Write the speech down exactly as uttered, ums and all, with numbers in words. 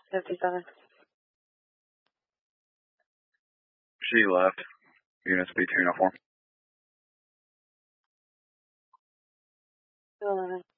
fifty-seven. She left. Units B two oh four. two eleven.